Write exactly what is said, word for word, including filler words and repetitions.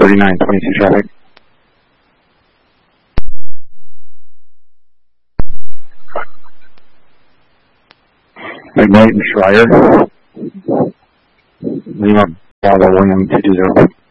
thirty-nine twenty-two traffic. McKnight and Schreier. Lima Bravo William two two zero.